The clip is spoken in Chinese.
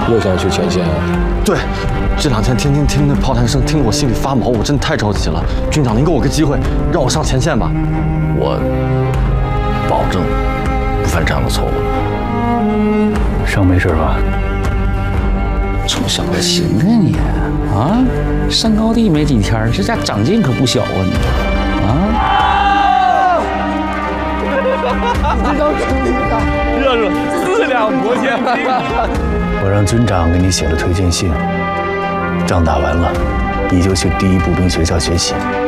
又想去前线啊？ 对，这2天天天听那炮弹声，听得我心里发毛，我真的太着急了。军长，您给我个机会，让我上前线吧。 我保证不犯这样的错误。 伤没事吧？ 臭小子行啊你啊！上高地没几天，这家长进可不小啊你啊！ 这招真大， 热热4两拨千斤。 我让军长给你写了推荐信，仗打完了，你就去第1步兵学校学习。